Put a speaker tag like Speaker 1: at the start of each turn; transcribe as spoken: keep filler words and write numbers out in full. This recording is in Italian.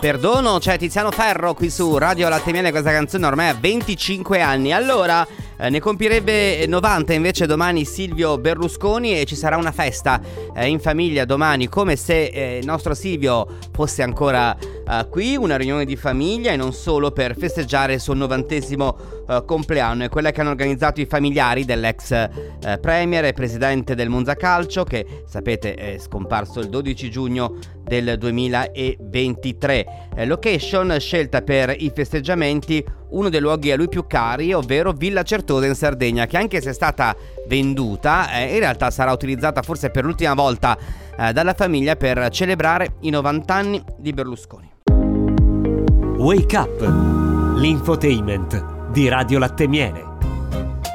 Speaker 1: Perdono, c'è Tiziano Ferro qui su Radio Latte Miele. Questa canzone ormai ha venticinque anni. Allora, eh, ne compirebbe novanta invece domani Silvio Berlusconi, e ci sarà una festa eh, in famiglia domani, come se eh, il nostro Silvio fosse ancora eh, qui, una riunione di famiglia e non solo, per festeggiare il suo novantesimo eh, compleanno. È quella che hanno organizzato i familiari dell'ex eh, premier e presidente del Monza Calcio, che sapete è scomparso il dodici giugno del duemilaventitré. Eh, location scelta per i festeggiamenti, uno dei luoghi a lui più cari, ovvero Villa Certosa in Sardegna, che anche se è stata venduta, eh, in realtà sarà utilizzata forse per l'ultima volta eh, dalla famiglia per celebrare i novanta anni di Berlusconi.
Speaker 2: Wake Up, l'infotainment di Radio Latte Miele.